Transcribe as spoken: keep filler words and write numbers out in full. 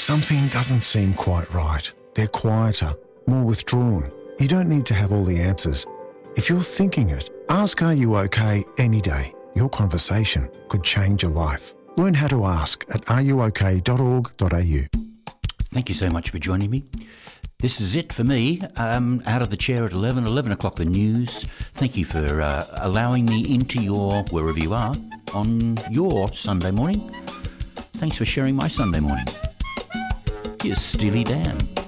Something doesn't seem quite right. They're quieter, more withdrawn. You don't need to have all the answers. If you're thinking it, ask Are You OK any day. Your conversation could change your life. Learn how to ask at are you ok dot org dot a u. Thank you so much for joining me. This is it for me. Um, out of the chair at eleven, eleven o'clock the news. Thank you for uh, allowing me into your, wherever you are, on your Sunday morning. Thanks for sharing my Sunday morning. Here's Steely Dan.